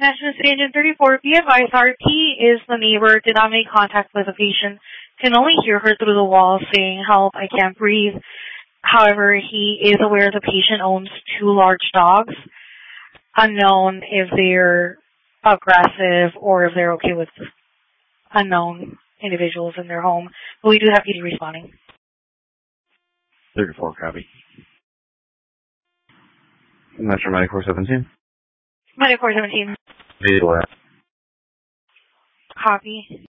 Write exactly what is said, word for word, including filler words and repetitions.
National City Engine thirty-four, be advised, R T is the neighbor, did not make contact with the patient, can only hear her through the wall saying, help, I can't breathe. However, he is aware the patient owns two large dogs, unknown if they're aggressive or if they're okay with unknown individuals in their home. But we do have P D responding. thirty-four, copy. Metro ninety-four seventeen. ninety-four seventeen. Visual. Copy.